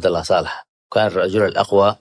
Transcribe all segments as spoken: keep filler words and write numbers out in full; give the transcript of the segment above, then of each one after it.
عبد الله صالح، كان الرجل الأقوى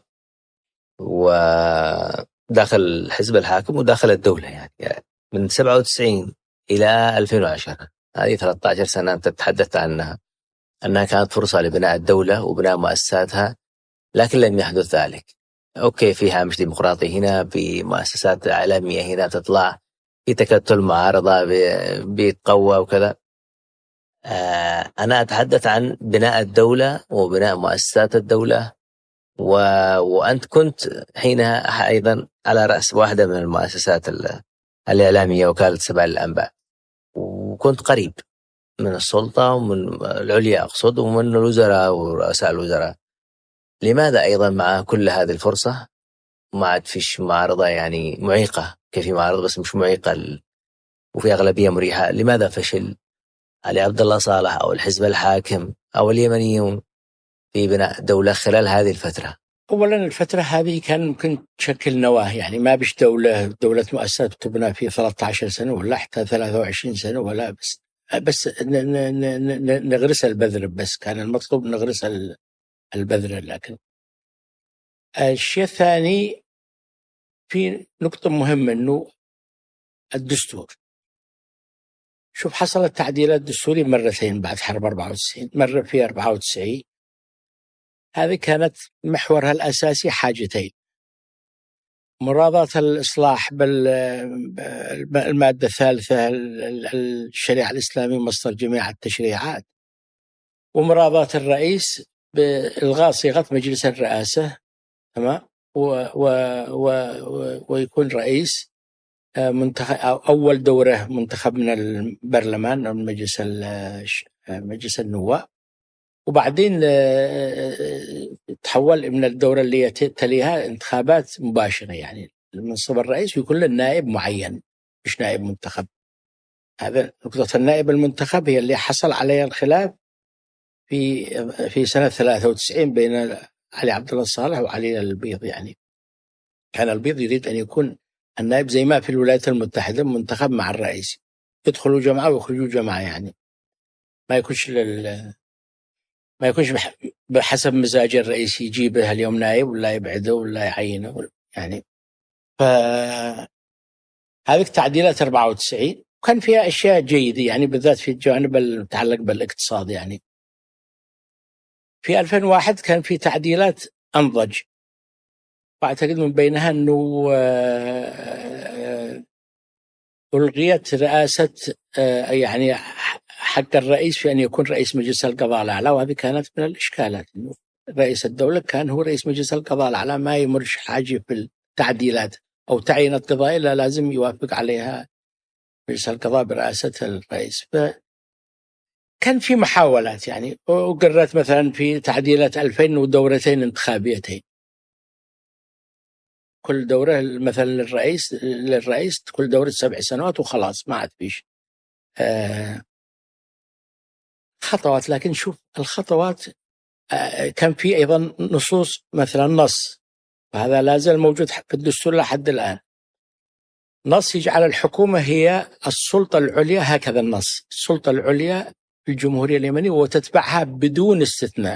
وداخل الحزب الحاكم وداخل الدولة يعني, يعني من سبعة وتسعين إلى ألفين وعشرة، هذه ثلاثة عشر سنة تتحدث عنها أنها كانت فرصة لبناء الدولة وبناء مؤسساتها، لكن لم يحدث ذلك. أوكي، في هامش ديمقراطي هنا، في مؤسسات إعلامية هنا تطلع، في تكتل معارضة بيتقوى وكذا. آه أنا أتحدث عن بناء الدولة وبناء مؤسسات الدولة، و... وأنت كنت حينها أيضا على رأس واحدة من المؤسسات الإعلامية، وكالة سبع الأنباء، وكنت قريب من السلطة ومن العليا أقصد، ومن الوزراء ورؤساء الوزراء. لماذا أيضا مع كل هذه الفرصة ما عاد فيش معارضة يعني معيقة؟ كيف معارضة بس مش معيقة ال... وفي أغلبية مريحة؟ لماذا فشل علي عبد الله صالح أو الحزب الحاكم أو اليمنيون في بناء دولة خلال هذه الفترة؟ أولا الفترة هذه كان ممكن تشكل نواة، يعني ما بيش دولة دولة مؤسسات تبنى في ثلاثة عشر سنة ولا حتى ثلاثة وعشرين سنة، ولا بس بس نغرس البذر، بس كان المطلوب نغرس البذر. لكن الشيء الثاني، في نقطة مهمة إنه الدستور، شوف حصل التعديلات الدستورية مرتين بعد حرب أربعة وتسعين، مرة في أربعة وتسعين، هذه كانت محورها الأساسي حاجتين: مراضاة الإصلاح بالمادة الثالثة الشريعة الإسلامية مصدر جميع التشريعات، ومراضاة الرئيس بإلغاء صيغة مجلس الرئاسة، تمام، و و و ويكون رئيس منتخب أول دورة منتخب من البرلمان أو مجلس مجلس النواب، وبعدين تحول من الدورة اللي تليها انتخابات مباشرة، يعني المنصب الرئيس يكون له نائب معين مش نائب منتخب. هذا نقطة النائب المنتخب هي اللي حصل عليها الخلاف في في سنة ثلاثة وتسعين بين علي عبد الله صالح وعلي البيض. يعني كان البيض يريد أن يكون النائب زي ما في الولايات المتحدة منتخب مع الرئيس، يدخلوا جماعة ويخرجوا جماعة، يعني ما يكونش لل ما يكونش بحسب مزاج الرئيس يجيبه اليوم نائب ولا يبعده ولا يعينه يعني. فهذه تعديلات أربعة وتسعين وكان فيها أشياء جيدة، يعني بالذات في الجانب المتعلق بالاقتصاد. يعني في ألفين وواحد كان في تعديلات أنضج، وأعتقد من بينها أنه ألغيت رئاسة يعني حق الرئيس في أن يكون رئيس مجلس القضاء الأعلى، وهذه كانت من الإشكالات، إنه رئيس الدولة كان هو رئيس مجلس القضاء الأعلى، ما يمرش حاجة في التعديلات أو تعيينات قضائية لا لازم يوافق عليها مجلس القضاء برئاسة الرئيس. فكان في محاولات يعني، وقررت مثلا في تعديلات ألفين ودورتين انتخابيتين، كل دورة مثلا للرئيس للرئيس كل دورة سبع سنوات وخلاص، ما عاد فيش آه خطوات. لكن شوف الخطوات، آه كان في أيضا نصوص، مثلا نص، وهذا لا زال موجود في الدستور لحد الآن، نص يجعل الحكومة هي السلطة العليا، هكذا النص: السلطة العليا في الجمهورية اليمنية وتتبعها بدون استثناء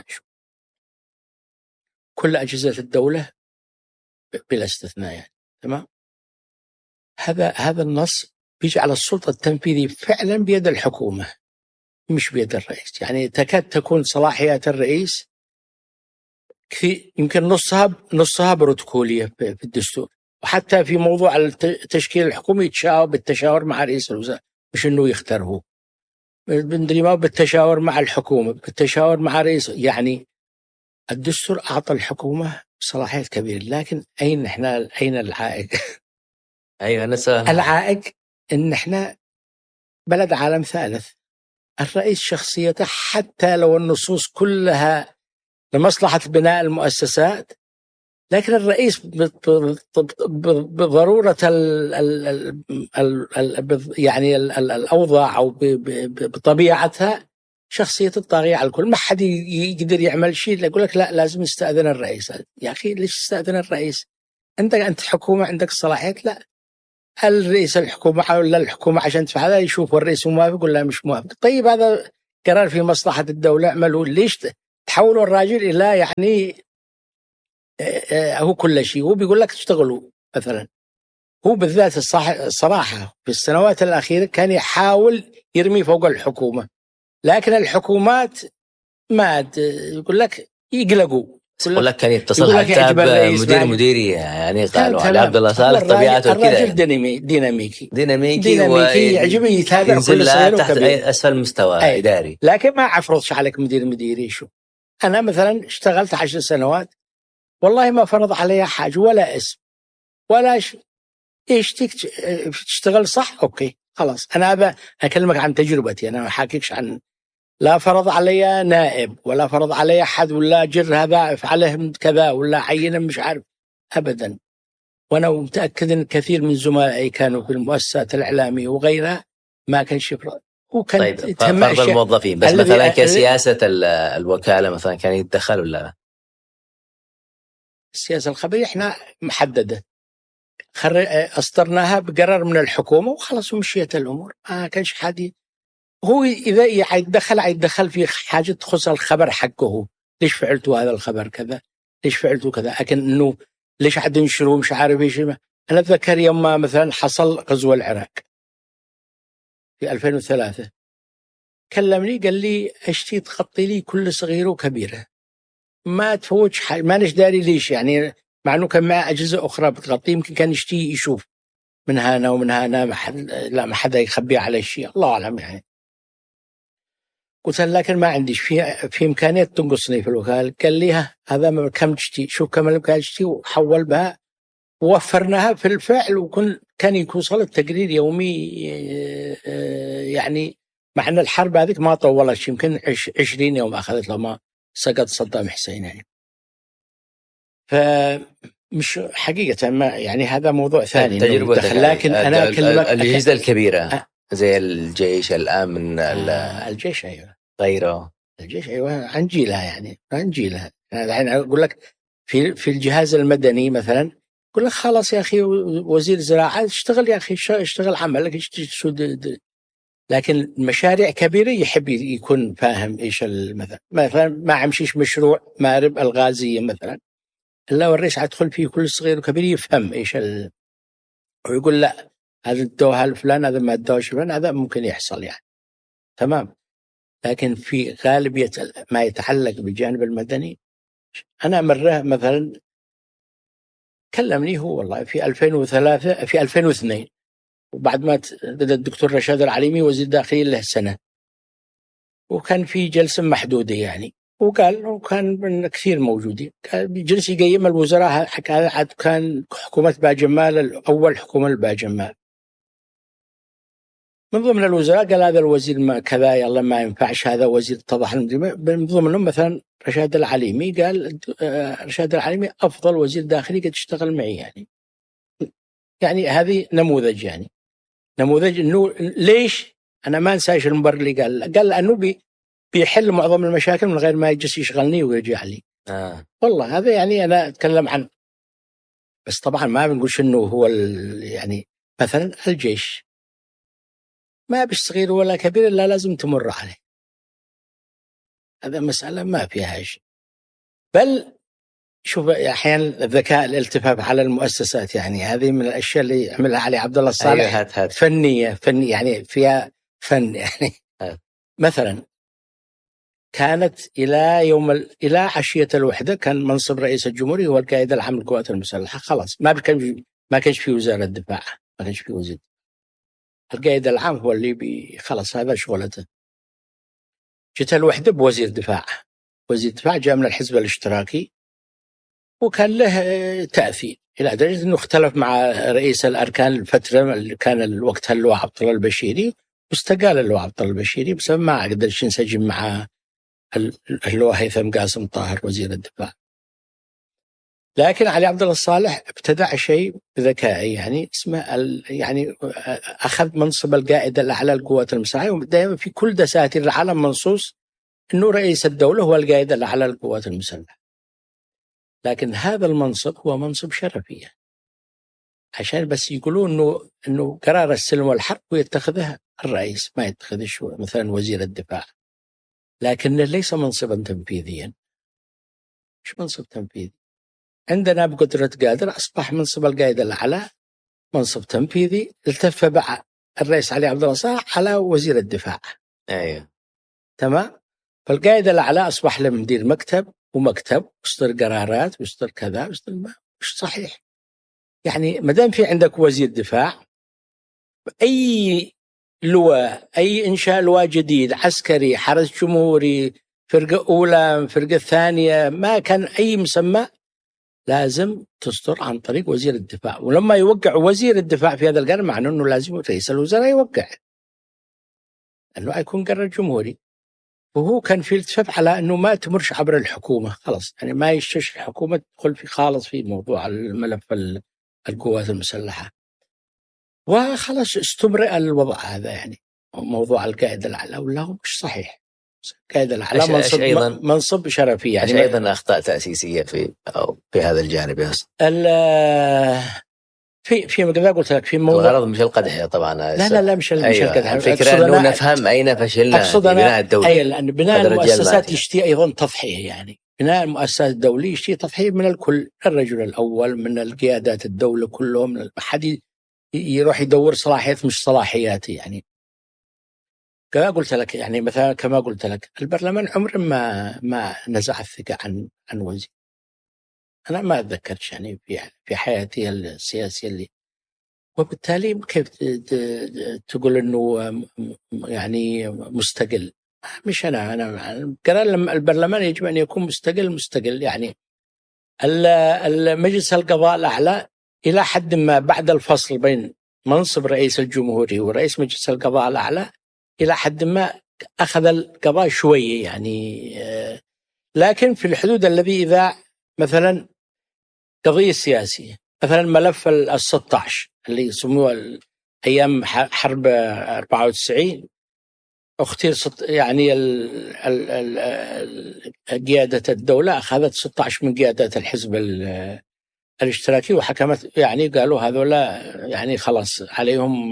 كل أجهزة الدولة بلا استثناء، يعني تمام. هذا هذا النص بيجعل السلطة التنفيذية فعلا بيد الحكومة مش بيد الرئيس، يعني تكاد تكون صلاحيات الرئيس كثير، يمكن نصها نصها بروتوكولية في الدستور، وحتى في موضوع التشكيل الحكومي يتشاور بالتشاور مع رئيس الوزراء، مش إنه يختاره، بندري ما بالتشاور مع الحكومة، بالتشاور مع رئيس. يعني الدستور أعطى الحكومة صلاحيات كبيرة، لكن أين إحنا أين العائق؟ أيوة نسأل. العائق إن إحنا بلد عالم ثالث، الرئيس شخصيته حتى لو النصوص كلها لمصلحة بناء المؤسسات، لكن الرئيس بضرورة ال ال ال يعني الأوضاع أو بطبيعتها شخصية الطاغية على الكل، ما حد يقدر يعمل شيء يقول لك لا لازم يستأذن الرئيس. يا أخي ليش يستأذن الرئيس؟ أنت أنت حكومة عندك الصلاحيات، لا الرئيس الحكومة ولا الحكومة عشان تفعل هذا يشوف الرئيس موافق ولا مش موافق. طيب هذا قرار في مصلحة الدولة اعملوا، ليش تحولوا الراجل إلى يعني هو كل شيء، هو بيقول لك تشتغلوا مثلا. هو بالذات الصح الصراحة في السنوات الأخيرة كان يحاول يرمي فوق الحكومة، لكن الحكومات ما يقول لك يقلقوا. يقول لك كان يتصل حتى بمدير مديرية، يعني قالوا علي عبد الله صالح طبيعته كذا، الراجل دينامي ديناميكي ديناميكي, ديناميكي يعجبه يتابع كل صغير تحت وكبير، أسفل مستوى أي. إداري، لكن ما عفرضش عليك مدير مديري. شو أنا مثلا اشتغلت عشر سنوات والله ما فرض علي حاجة ولا اسم ولا شيء. ايش تشتغل صح اوكي خلاص. انا ابى اكلمك عن تجربتي، انا ما احاكيكش عن، لا فرض علي نائب ولا فرض علي احد ولا جر هذا افعله كذا ولا عينه مش عارف ابدا. وانا متاكد ان كثير من زملائي كانوا في المؤسسات الاعلاميه وغيرها ما كان شفرة. وكان طيب فرض الموظفين بس مثلا كسياسه الوكاله مثلا كان يتدخل ولا لا؟ السياسه الخبريه احنا محدده، أصدرناها بقرار من الحكومة وخلاص ومشيت الأمور، ما كانش حد. هو إذا يتدخل يتدخل في حاجة تخص الخبر حقه، ليش فعلتوا هذا الخبر كذا، ليش فعلتوا كذا، لكن إنه ليش حد ينشروه مش عارف إيش. أنا أتذكر يوم ما مثلا حصل غزو العراق في ألفين وثلاثة كلمني قال لي أشتي تغطي لي كل صغيرة وكبيرة، ما تفوتش حاجة، ما نش داري ليش يعني، مع انه كان معه اجهزه اخرى بتغطيه، يمكن كان يشتي يشوف من هنا ومن هنا، ما حد لا ما حدا يخبي على شيء، الله اعلم يعني. قلت له لكن ما عنديش في في امكانيه تنقصني في الوكاله. قال لي هذا كم تشتي، شوف كم الامكانيه تشتي، وحول بها ووفرناها في الفعل. وكن كان يوصل التقرير يومي يعني، مع ان الحرب هذيك ما طولت، يمكن عشرين يوم اخذت لما سقط صدام حسين يعني. فمش حقيقة ما يعني هذا موضوع ثاني تجربتك، لكن أنا أكلمك الأجهزة الكبيرة أه زي الجيش الآن، آه الجيش أيوة غيره، الجيش أيوة عن جيلها يعني عن جيلها. أنا الحين أقول لك في في الجهاز المدني مثلا، أقول لك خلاص يا أخي وزير زراعة اشتغل يا أخي، اشتغل عملك، لكن مشاريع كبيرة يحب يكون فاهم إيش مثلا مثلا ما أمشيش مشروع مارب الغازية مثلا إلا والرئيس هيدخل فيه كل صغير وكبير يفهم إيش ال... ويقول لا هذا ادوها لفلان، هذا ما ادوهش فلان، هذا ممكن يحصل يعني تمام. لكن في غالبية ما يتعلق بالجانب المدني، أنا مرة مثلا كلمني هو والله في ألفين وثلاثة في ألفين واثنين، وبعد ما بدأ الدكتور رشاد العليمي وزير داخلية له سنة، وكان في جلسة محدودة يعني، وقال وكان من كثير موجودين، كان جلس يقيم الوزراء، حكى كان حكومة باجمال أول حكومة لباجمال، من ضمن الوزراء قال هذا الوزير ما كذا يلا ما ينفعش، هذا وزير اتضح. من ضمنهم مثلا رشاد العليمي، قال رشاد العليمي أفضل وزير داخلي قد اشتغل معي يعني. يعني هذه نموذج يعني نموذج إنه ليش أنا ما أنساش المبرر اللي قال قال لأنه بي بيحل معظم المشاكل من غير ما يجلس يشغلني ويرجع لي. آه. والله هذا يعني أنا أتكلم عن، بس طبعا ما بنقولش إنه هو يعني مثلا الجيش ما بش صغير ولا كبير إلا لازم تمر عليه، هذا مسألة ما فيها شيء. بل شوف أحيانا الذكاء الالتفاف على المؤسسات، يعني هذه من الأشياء اللي عملها علي عبد الله الصالح. أيوة هات هات. فنية فنية يعني فيها فن يعني هات. مثلا كانت إلى يوم ال... إلى عشية الوحدة كان منصب رئيس الجمهورية هو القائد العام للقوات المسلحة، خلاص ما كان ما كانش في وزارة الدفاع، ما كانش في وزير، القائد العام هو اللي بي خلاص هذا شغلته. جت الوحدة بوزير دفاع، وزير دفاع جاء من الحزب الاشتراكي وكان له تأثير إلى درجة أنه اختلف مع رئيس الأركان الفترة اللي كان وقتها اللواء عبد الله البشيري، واستقال اللواء عبد الله البشيري بسبب ما قدرش ينسجم مع اللواء هيثم قاسم طاهر وزير الدفاع. لكن علي عبد الله الصالح ابتدع شيء ذكائي يعني اسمه يعني أخذ منصب القائد الأعلى للقوات المسلحة، ودائما في كل دساتير العالم منصوص أنه رئيس الدولة هو القائد الأعلى للقوات المسلحة، لكن هذا المنصب هو منصب شرفي يعني. عشان بس يقولون أنه أنه قرار السلم والحرب ويتخذها الرئيس، ما يتخذش مثلا وزير الدفاع. لكنه ليس منصبا تنفيذيا. مش منصب تنفيذي. عندنا بقدرة قادر أصبح منصب القائد الأعلى منصب تنفيذي، التف بقى الرئيس علي عبد الله صالح على وزير الدفاع. أيوه تمام. فالقائد الأعلى أصبح له مدير مكتب ومكتب ويصدر قرارات ويصدر كذا ويصدر ما. مش صحيح. يعني ما دام في عندك وزير دفاع، أي لواء، أي إنشاء لواء جديد عسكري، حرس جمهوري، فرقة أولى، فرقة ثانية، ما كان أي مسمى، لازم تصدر عن طريق وزير الدفاع. ولما يوقع وزير الدفاع في هذا القرار معناه أنه لازم رئيس الوزراء يوقع، أنه يكون قرار جمهوري. وهو كان في التفاف على أنه ما تمرش عبر الحكومة خلاص، يعني ما يشتش الحكومة تدخل في خالص في موضوع الملف القوات المسلحة، وخلاص استمر الوضع هذا. يعني موضوع القائد الأعلى ولا مش صحيح. القائد الأعلى منصب, أيضاً منصب شرفي. يعني أيش أيضا أخطاء تأسيسية في أو في هذا الجانب يا أستاذ؟ في في مثل قلت لك في موضوع الغرض مش القدح طبعا. لا لا لا مش أيوة. مش القدح. الفكرة أنه نفهم أين فشلنا في بناء الدولة. أي لأن بناء المؤسسات يشتي أيضا تضحية. يعني بناء المؤسسات الدولية يشتي تضحية من الكل، الرجل الأول، من القيادات الدولة كلهم. ما حد يروح يدور صلاحيات مش صلاحياتي. يعني كما قلت لك، يعني مثلا كما قلت لك البرلمان عمره ما ما نزع الثقة عن عن وزير. أنا ما أتذكرش يعني في في حياتي السياسية اللي، وبالتالي كيف تقول إنه يعني مستقل؟ مش أنا أنا قرار البرلمان يجب أن يكون مستقل مستقل. يعني المجلس القضاء الأعلى إلى حد ما بعد الفصل بين منصب رئيس الجمهورية ورئيس مجلس القضاء الأعلى إلى حد ما أخذ القضاء شوية يعني، لكن في الحدود الذي إذا مثلا قضية سياسية، مثلا ملف الستة عشر اللي يسموه أيام حرب أربعة وتسعين، اختير يعني قيادة الدولة أخذت ستة عشر من قيادة الحزب الاشتراكي وحكمت. يعني قالوا هذولا يعني خلاص عليهم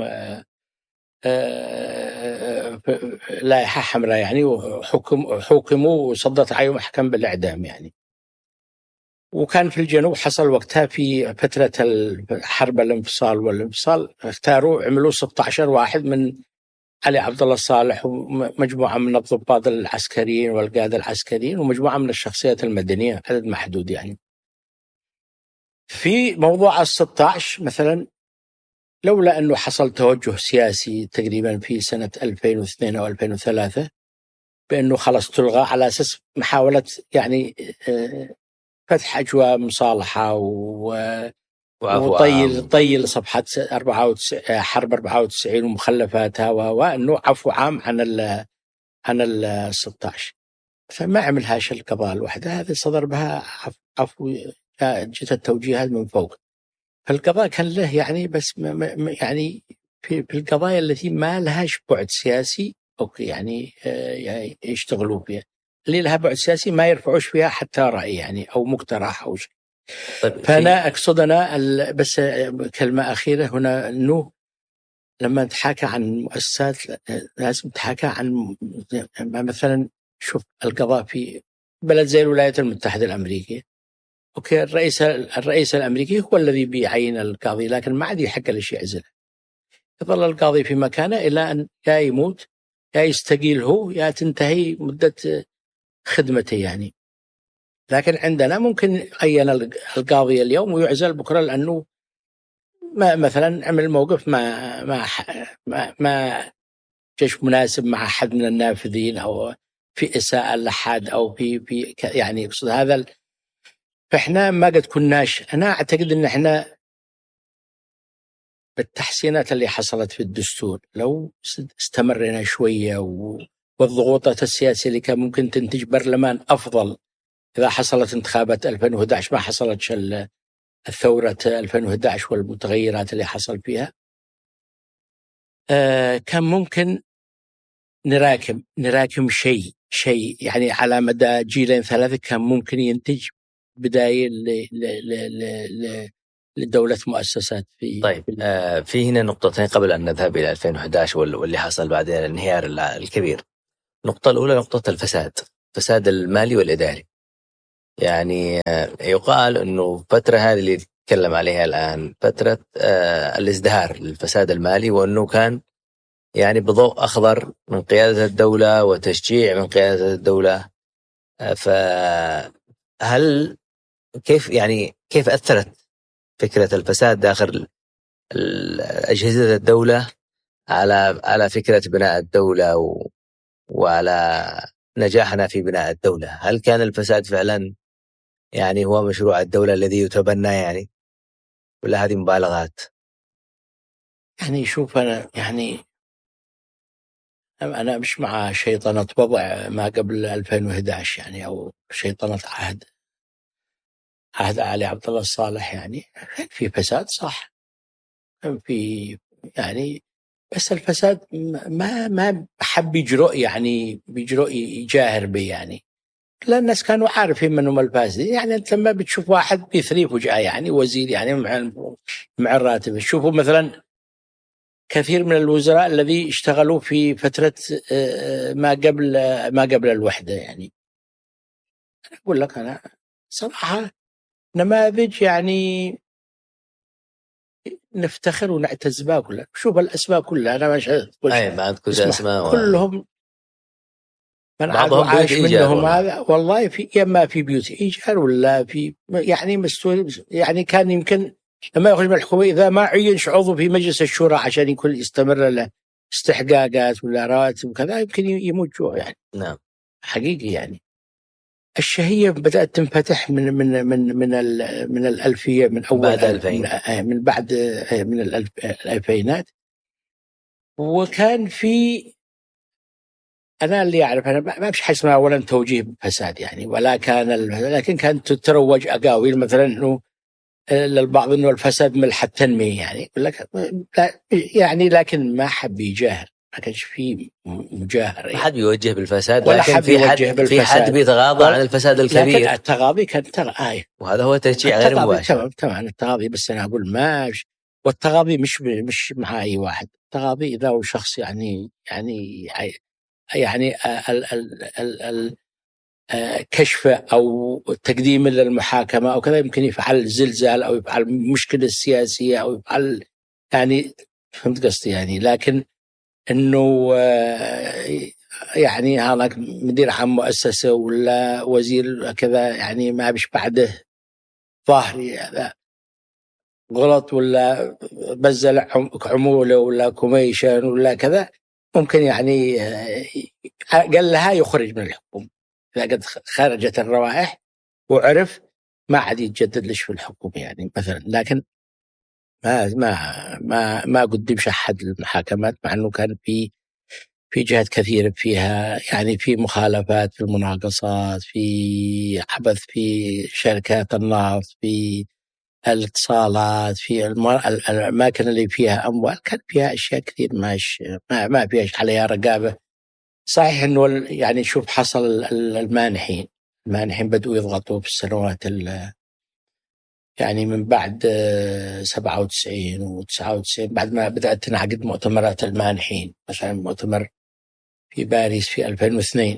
لائحة حمراء يعني، وحكم حكموا وصدت عليهم أحكام بالإعدام يعني. وكان في الجنوب حصل وقتها في فترة الحرب الانفصال والانفصال اختاروا عملوا ستة عشر واحد من علي عبد الله صالح ومجموعة من الضباط العسكريين والقادة العسكريين ومجموعة من الشخصيات المدنية، عدد محدود يعني. في موضوع الستة عشر مثلا، لولا أنه حصل توجه سياسي تقريبا في سنة ألفين واثنين أو ألفين وثلاثة بأنه خلاص تلغى على أساس محاولة يعني فتح أجواء مصالحة وطيل طيل صفحة حرب أربعة وتسعين ومخلفاتها، وأنه عفو عام عن ال عن ال ستة عشر. فما عملهاش القضاء الوحدة، هذا صدر بها عفو، جت التوجيهات من فوق. فالقضاء كان له يعني بس يعني في القضايا التي ما لهاش بعد سياسي أوكي يعني يشتغلوا فيها، اللي لها بعد سياسي ما يرفعوش فيها حتى رأي يعني أو مقترح أو شيء. طيب فأنا أقصد أنا بس كلمة أخيرة هنا، أنه لما نتحاكى عن مؤسسات لازم نتحاكى عن مثلا شوف القضاء في بلد زي الولايات المتحدة الأمريكية، أوكي الرئيس الرئيس الأمريكي هو الذي بيعين القاضي، لكن ما عاد يحق له شيء يعزله، يظل القاضي في مكانه إلى أن يا يموت يا يستقيل هو يا تنتهي مدة خدمته يعني. لكن عندنا ممكن يعين القاضي اليوم ويعزل بكرة لأنه ما مثلا عمل موقف ما ما ما, ما جيش مناسب مع أحد من النافذين أو في إساءة لحد أو في في يعني يقصد هذا. فإحنا ما قد كناش، أنا أعتقد أن إحنا بالتحسينات اللي حصلت في الدستور لو استمرنا شوية والضغوطات السياسية اللي كان ممكن تنتج برلمان أفضل إذا حصلت انتخابات ألفين وأحد عشر، ما حصلتش الثورة ألفين وأحد عشر والمتغيرات اللي حصل فيها، آه كان ممكن نراكم نراكم شيء شيء يعني على مدى جيلين ثلاثة، كان ممكن ينتج بداية لدولة مؤسسات في. طيب آه في هنا نقطتين قبل أن نذهب إلى ألفين وأحد عشر واللي حصل بعدين الانهيار الكبير. النقطة الأولى نقطة الفساد، الفساد المالي والإداري. يعني يقال أنه الفترة هذه اللي نتكلم عليها الآن فترة آه الازدهار الفساد المالي، وأنه كان يعني بضوء أخضر من قيادة الدولة وتشجيع من قيادة الدولة. آه فهل كيف يعني كيف أثرت فكرة الفساد داخل أجهزة الدولة على على فكرة بناء الدولة و وعلى نجاحنا في بناء الدولة؟ هل كان الفساد فعلا يعني هو مشروع الدولة الذي يتبنى يعني، ولا هذه مبالغات؟ يعني شوف أنا يعني أنا مش مع شيطنة وضع ما قبل ألفين وأحد عشر يعني، أو شيطنة عهد عهد علي عبد الله الصالح. يعني كان في فساد صح، كان في يعني، بس الفساد ما ما حب يجرؤ يعني بيجرؤ يجاهر به يعني، لأن الناس كانوا عارفين منهم الفاسدين. يعني أنت لما بتشوف واحد بيثري فجأة يعني وزير يعني مع مع الراتب، تشوفوا مثلا كثير من الوزراء الذي اشتغلوا في فترة ما قبل ما قبل الوحدة. يعني أنا أقول لك أنا صراحة نماذج يعني نفتخر ونعتز بها كلها. شوف الأسماء كلها أنا مش أي ما أذكر أسماء كلهم من عاد بعضهم وعاش منهم والله. هذا والله في إما في بيوت إيجار ولا في يعني مستوى. يعني كان يمكن لما يخرج من الحكومة إذا ما عينش عضو في مجلس الشورى عشان يكون يستمر له استحقاقات ولا رواتب وكذا يمكن يموت جوع يعني. نعم حقيقي يعني. الشهية بدأت تنفتح من من من من من الألفية، من أول بعد ألفين، من, من بعد من الألف الألفينات. وكان في أنا اللي أعرف أنا ما فيش حاجة اسمها أولا توجيه فساد يعني، ولا كان لكن كانت تتروج أقاويل مثلا إنه للبعض إنه الفساد ملح التنمية يعني، يقول لك يعني، لكن ما حب يجاهر، ما كانش فيه مجاهرة يعني. ما حد بيوجه بالفساد، ولا لكن حد في حد بالفساد. في حد بيتغاضى عن الفساد الكبير. لكن التغاضي كان تغ... آية. وهذا هو تشجيع غير مباشر. تمام تمام التغاضي، بس أنا أقول ما والتغاضي مش مش مع أي واحد. التغاضي إذا هو شخص يعني يعني يعني ال ال ال ال كشف أو تقديم للمحاكمة أو كذا يمكن يفعل زلزال أو يفعل مشكلة سياسية أو يفعل يعني، فهمت قصدي يعني. لكن إنه يعني هذا مدير عام مؤسسة ولا وزير كذا يعني ما بيش بعده ظاهري هذا غلط ولا بزل عمولة ولا كوميشن ولا كذا، ممكن يعني قال لها يخرج من الحكومة إذا قد خرجت الروائح وعرف ما عاد يتجدد ليش في الحكومة يعني مثلا. لكن ما ما ما ما قدمش أحد المحاكمات، مع أنه كان في في جهات كثيرة فيها يعني في مخالفات، في المناقصات، في عبث في شركات النفط، في الاتصالات، في الأماكن اللي فيها أموال كان فيها أشياء كثير ماش ما ما فيهاش عليها رقابة. صحيح إنه يعني شوف حصل المانحين المانحين بدأوا يضغطوا في السنوات يعني من بعد سبعة وتسعين وتسعة وتسعين بعد ما بدأت تنعقد مؤتمرات المانحين، مثلا مؤتمر في باريس في ألفين واثنين.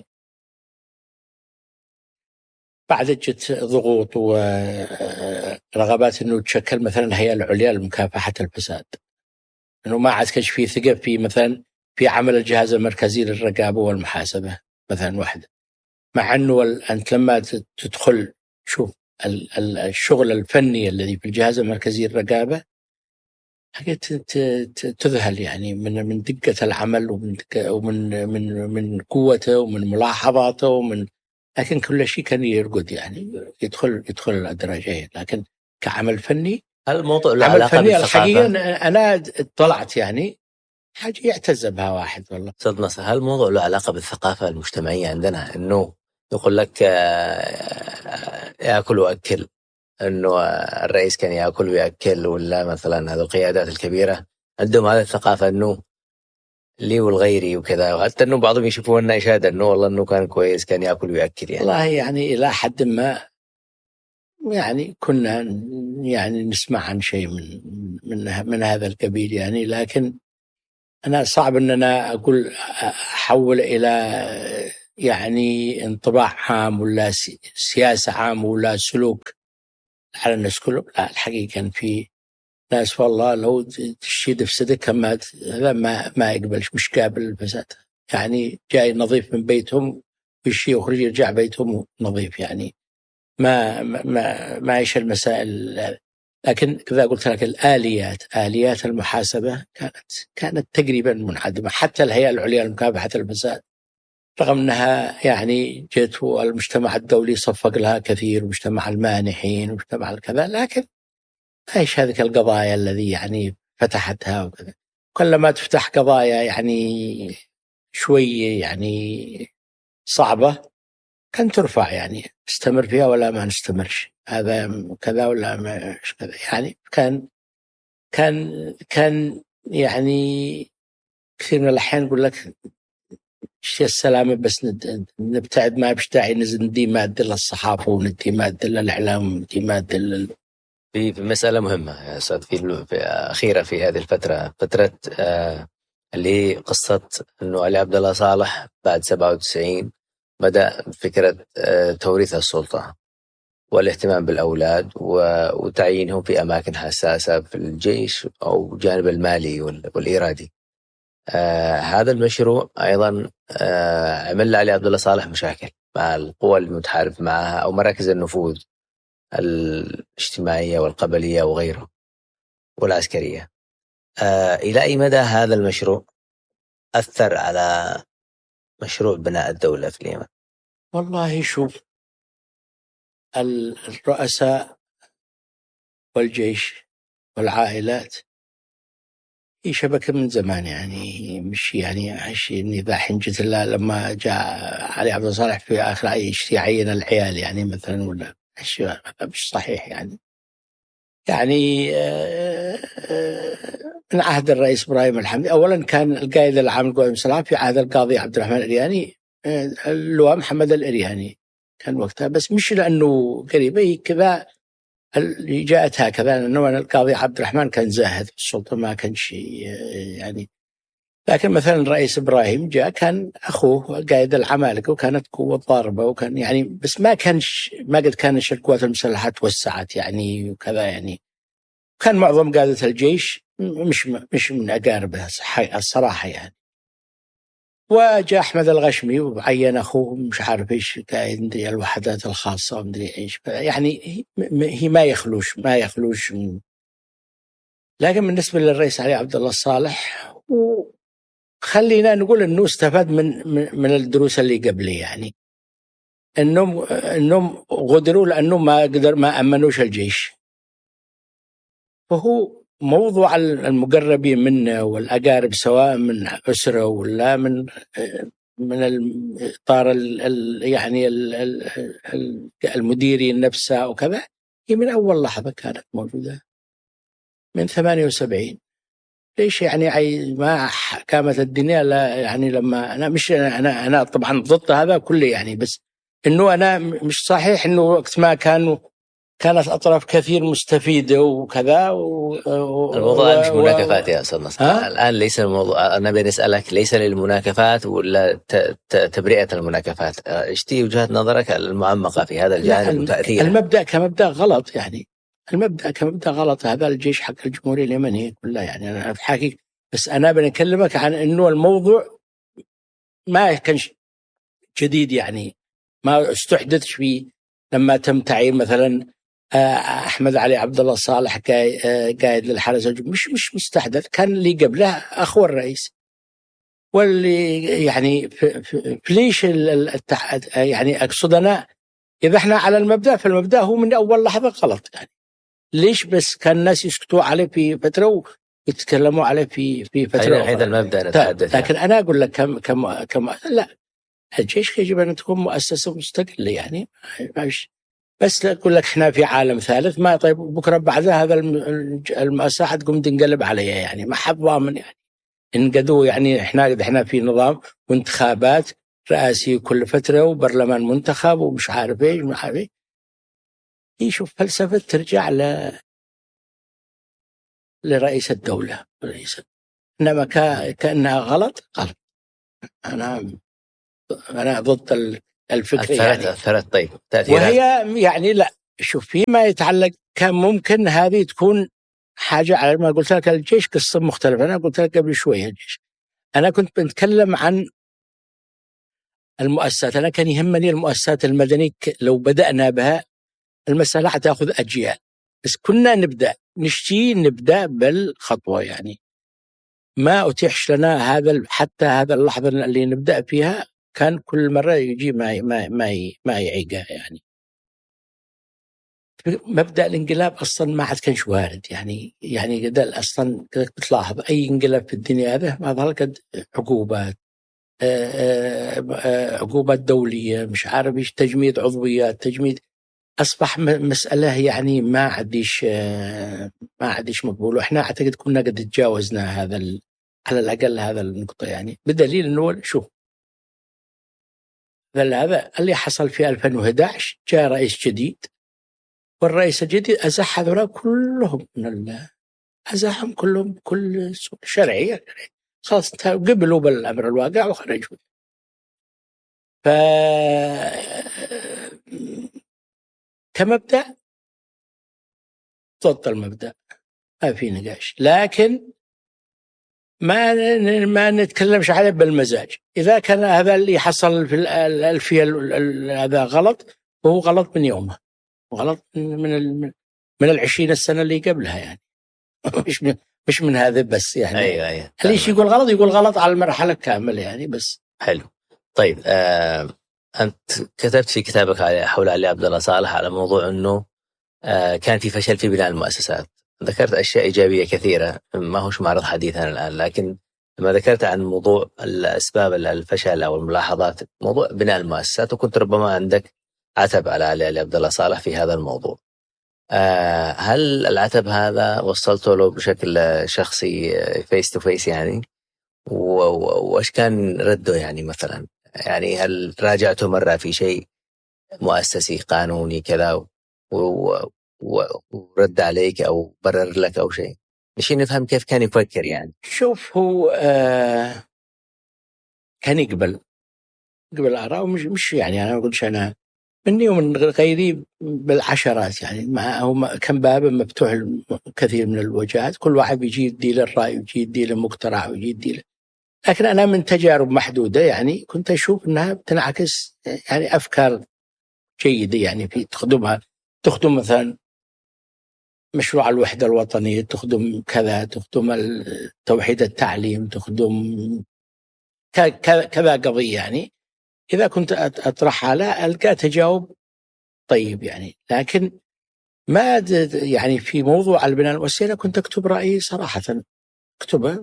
بعد جت ضغوط ورغبات انه تشكل مثلا الهيئه العليا لمكافحه الفساد، انه ما عاد كانش في ثقه في مثلا في عمل الجهاز المركزي للرقابه والمحاسبه مثلا وحده، مع انه انت لما تدخل تشوف الشغل الفني الذي في الجهاز المركزي للرقابه تذهل يعني من من دقه العمل ومن ومن من من قوته ومن ملاحظاته ومن، لكن كل شيء كان يرقد يعني يدخل يدخل الأدراجين. لكن كعمل فني، هل الموضوع له عمل علاقة فني بالثقافة؟ الحقيقة أنا اطلعت يعني حاجة يعتز بها واحد والله. أستاذ نصر، هل الموضوع له علاقة بالثقافة المجتمعية عندنا، إنه يقول لك يأكل وأكل، إنه الرئيس كان يأكل ويأكل، ولا مثلا هذه القيادات الكبيرة عندهم هذه الثقافة إنه لي والغيري وكذا، وحتى إنه بعضهم يشوفون إشادة إنه والله إنه كان كويس كان يأكل ويأكل يعني. والله يعني إلى حد ما يعني كنا يعني نسمع عن شيء من من من هذا القبيل يعني، لكن أنا صعب أن أنا أقول أحول إلى يعني انطباع عام ولا سياسة عام ولا سلوك على الناس كله. لا، الحقيقة كان في ناس والله لو تشيد في صدق ما هذا ما ما يقبلش، مش قابل الفساد. يعني جاي نظيف من بيتهم ويشي يخرج يرجع بيتهم نظيف، يعني ما ما ما يعيش المسائل. لكن كذا قلت لك الآليات آليات المحاسبة كانت كانت تقريبا منعدمة. حتى الهيئة العليا لمكافحة الفساد رغم أنها يعني جت والمجتمع الدولي صفق لها كثير، ومجتمع المانحين ومجتمع الكذا، لكن ايش هذه القضايا الذي يعني فتحتها وكذا. كلما تفتح قضايا يعني شوي يعني صعبة كان ترفع، يعني نستمر فيها ولا ما نستمرش، هذا كذا ولا ما كذا. يعني كان كان كان يعني كثير من الأحيان يقول لك شيء السلامة بس نبتعد، ما بش داعي ندي مادة للصحافة وندي مادة للإعلام وندي مادة لل في في مسألة مهمة يا أستاذ، في, في أخيرة في هذه الفترة، فترة آه اللي هي قصة إنه علي عبد الله صالح بعد سبعة وتسعين بدأ فكرة آه توريث السلطة والاهتمام بالأولاد وتعيينهم في أماكن حساسة في الجيش أو الجانب المالي والإرادي. آه هذا المشروع أيضا آه عمل لعلي عبد الله صالح مشاكل مع القوى المتحالف معها أو مراكز النفوذ الاجتماعية والقبلية وغيره والعسكرية. آه إلى أي مدى هذا المشروع أثر على مشروع بناء الدولة في اليمن؟ والله شوف، الرؤساء والجيش والعائلات هي شبكة من زمان، يعني مش يعني عشي إني ذا حنجة الله لما جاء علي عبد الله صالح في آخر عيش يعين العيال يعني مثلا، ولا مش صحيح يعني. يعني من عهد الرئيس إبراهيم الحمدي أولا كان القائد العام للقوات المسلحة في عهد القاضي عبد الرحمن الإرياني، اللواء محمد الإرياني كان وقتها، بس مش لأنه قريبة كذا اللي جاءت هكذا، لأنه القاضي عبد الرحمن كان زاهد في السلطة ما كان شيء يعني. لكن مثلا الرئيس إبراهيم جاء كان أخوه قائد العمالقة وكانت قوة ضاربة، وكان يعني بس ما كانش ما قد كانش القوات المسلحة توسعت يعني وكذا يعني. كان معظم قادة الجيش مش مش من أقاربه الصراحة يعني. وجاء أحمد الغشمي وعين أخوه مش عارف إيش قائد مدري الوحدات الخاصة ومدري إيش يعني. هي ما يخلوش ما يخلوش من. لكن بالنسبة للرئيس علي عبد الله صالح خلينا نقول إنه استفاد من من الدروس اللي قبله، يعني إنهم إنهم غدروا لأنه ما قدر ما أمنوش الجيش. فهو موضوع المقربين منه والأقارب سواء من أسرة ولا من من الإطار يعني المديري نفسه وكذا، هي من أول لحظة كانت موجودة من ثمانية وسبعين. ليش يعني ما حكامة الدنيا؟ لا يعني لما أنا مش أنا أنا طبعا ضد هذا كله يعني، بس إنه أنا مش صحيح إنه وقت ما كانوا كانت أطراف كثير مستفيدة وكذا و... الموضوع و... مش مناكفات يا أستاذ نصر. الآن ليس الموضوع، أنا بنسألك ليس للمناكفات ولا ت... ت... تبرئة المناكفات. إيش تي وجهة نظرك المعمقة في هذا الجانب وتأثيره؟ المبدأ كمبدأ غلط يعني، المبدأ كمبدأ غلط. هذا الجيش حق الجمهورية اليمنية كلها يعني أنا بحكي، بس أنا بنكلمك عن إنه الموضوع ما كان جديد يعني، ما استحدثش فيه لما تم تعيين مثلا أحمد علي عبد الله صالح قائد للحرس الجمهوري. مش مش مستحدث، كان اللي قبله أخو الرئيس. واللي يعني ليش يعني أقصد أنا إذا إحنا على المبدأ، فالمبدأ هو من أول لحظة غلط يعني. ليش بس كان الناس يسكتوا عليه في فترة ويتكلموا عليه في في فترة هذا المبدأ نتحدث. لكن أنا أقول لك كم كم كم لا، الجيش يجب أن تكون مؤسسة مستقلة يعني. بس أقول لك إحنا في عالم ثالث، ما طيب بكرة بعد هذا المؤسسة حتقوم تنقلب عليها يعني، ما حد ضامن يعني انقدوا يعني. إحنا إحنا في نظام وانتخابات رئاسي كل فترة وبرلمان منتخب ومش عارف إيش مش عارف إيه. يشوف فلسفة ترجع ل لرئيس الدولة. رئيس إنما كأنها غلط غلط. أنا أنا ضد الفكر يعني. أثرت طيب وهي يعني لا، شوف فيما يتعلق كان ممكن هذه تكون حاجة على ما قلت لك. الجيش قصة مختلفة. أنا قلت لك قبل شوية الجيش، أنا كنت بنتكلم عن المؤسسات. أنا كان يهمني المؤسسات المدنية لو بدأنا بها المسألة حتأخذ أجيال، بس كنا نبدأ نشتي نبدأ بالخطوة يعني. ما أتيحش لنا هذا حتى هذا اللحظة اللي نبدأ فيها، كان كل مرة يجي ما ما ما ما يعيقها يعني. مبدأ الانقلاب أصلا ما عاد كانش وارد يعني. يعني قدر أصلا تلاحظ أي انقلاب في الدنيا هذا ما ظهر قد عقوبات، عقوبات دولية، مش عارف إيش، تجميد عضويات، تجميد. أصبح مسألة يعني ما عادش ما عادش مقبول. وإحنا أعتقد كنا قد تجاوزنا هذا ال... على الأقل هذا النقطة يعني. بدليل إنه شوف هذا اللي حصل في ألفين وأحد عشر، جاء رئيس جديد، والرئيس الجديد أزاح هذول كلهم من ال... أزاحهم كلهم بكل شرعية، خلاص قبلوا بالأمر الواقع وخرجوا. ف كمبدأ ضد المبدأ، ما في نقاش، لكن ما ما نتكلمش عليه بالمزاج. إذا كان هذا اللي حصل في الألفية هذا غلط، وهو غلط من يومه، وغلط من من العشرين السنة اللي قبلها يعني. مش من مش من هذا بس يعني. أيوة أيوة. اللي يقول غلط يقول غلط على المرحلة كاملة يعني. بس حلو. طيب آه، أنت كتبت في كتابك حول علي عبد الله صالح على موضوع أنه آه كان في فشل في بناء المؤسسات. ذكرت أشياء إيجابية كثيرة ما هوش معرض حديثنا الآن، لكن لما ذكرت عن موضوع الأسباب الفشل أو الملاحظات موضوع بناء المؤسسات، وكنت ربما عندك عتب على علي عبد الله صالح في هذا الموضوع. آه هل العتب هذا وصلته له بشكل شخصي فيس تو فيس يعني؟ وإيش كان رده يعني مثلا؟ يعني هل راجعته مرة في شيء مؤسسي قانوني كذا و ورد عليك أو برر لك أو شيء؟ مشي نفهم كيف كان يفكر يعني. شوف هو آه كان يقبل قبل آراء، مش مش يعني أنا أقولش أنا مني ومن غيري بالعشرات يعني. ما هو كان باب مفتوح كثير من الوجهات، كل واحد بيجي يدي له الرأي ويجي يدي له مقترح ويجي يدي له. لكن أنا من تجارب محدودة يعني كنت أشوف أنها بتنعكس يعني أفكار جيدة يعني في تخدمها، تخدم مثلا مشروع الوحدة الوطنية، تخدم كذا، تخدم توحيد التعليم، تخدم كذا قضية يعني. إذا كنت أطرحها لا ألقى تجاوب طيب يعني. لكن ما يعني في موضوع البناء والسيرة كنت أكتب رأيي صراحة، أكتبه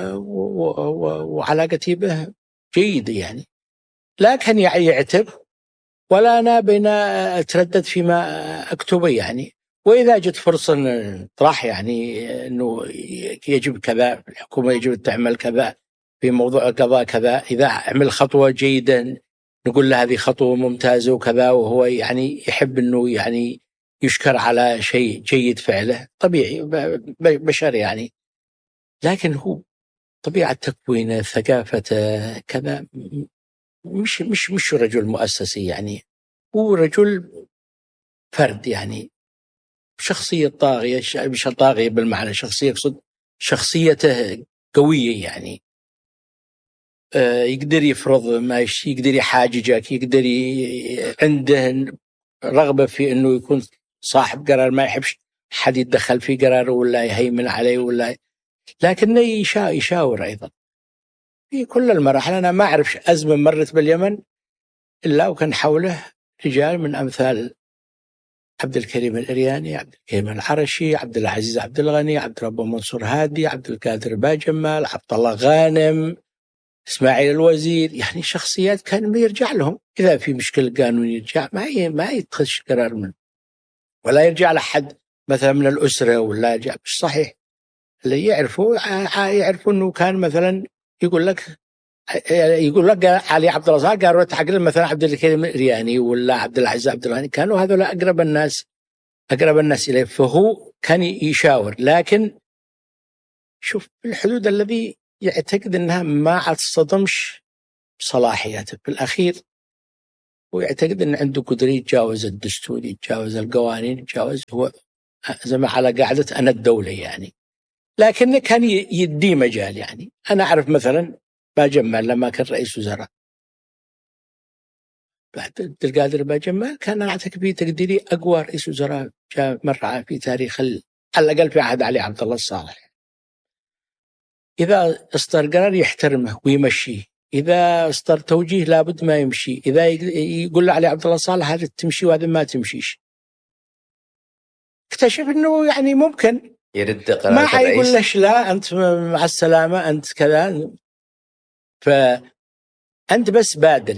وعلاقتي به جيدة يعني. لكن يعتب ولا أنا بين أتردد فيما أكتبه يعني. وإذا جت فرصة طرح يعني أنه يجب كذا، الحكومة يجب تعمل كذا في موضوع القضاء كذا، إذا عمل خطوة جيدة نقول له هذه خطوة ممتازة وكذا، وهو يعني يحب أنه يعني يشكر على شيء جيد فعله، طبيعي بشر يعني. لكن هو طبيعة تكوينه، ثقافته كذا، مش مش مش رجل مؤسسي يعني. هو رجل فرد يعني، شخصية طاغية، مش طاغية بالمعنى شخصية، يقصد شخصيته قوية يعني. آه يقدر يفرض ما يشتي، يقدر يحاججك، يقدر عنده رغبة في أنه يكون صاحب قرار، ما يحبش حد يتدخل في قراره ولا يهيمن عليه ولا. لكنه يشاور أيضا في كل المراحل. أنا ما أعرف أزمة مرت باليمن إلا وكان حوله رجال من أمثال عبد الكريم الإرياني، عبد الكريم العرشي، عبد العزيز عبد الغني، عبد ربه منصور هادي، عبد القادر باجمال، عبد الله غانم، إسماعيل الوزير. يعني شخصيات كان يرجع لهم إذا في مشكلة قانوني، يرجع ما ما يتخذ قرار منه، ولا يرجع لحد مثلا من الأسرة ولا يرجع. مش صحيح. اللي يعرفوا يعرفوا إنه كان مثلا يقول لك يقول لك علي عبد الله صالح قالوا تعقل مثلا عبد الكريم الإرياني ولا عبد العزيز عبد الغني، كانوا هذول أقرب الناس أقرب الناس إليه، فهو كان يشاور. لكن شوف الحدود الذي يعتقد أنها ما عاد تصطدمش بصلاحياته في الأخير، ويعتقد أن عنده قدرة يتجاوز الدستور، يتجاوز القوانين، يتجاوز هو زي ما على قاعدة أنا الدولة يعني. لكن كان يدي مجال يعني. أنا أعرف مثلا باجمال لما كان رئيس وزراء، بعد عبد القادر باجمال كان أعتقد في تقديري أقوى رئيس وزراء جاء مر في تاريخ ال... على الأقل في عهد علي عبد الله الصالح. إذا اصدر قرار يحترمه ويمشيه، إذا اصدر توجيه لابد ما يمشي، إذا يقول علي عبد الله الصالح هذا تمشي وهذا ما تمشيش. اكتشف إنه يعني ممكن يرد قرار ما الرئيس، يقول لش لا أنت مع السلامة أنت كذا، فأنت بس بادر.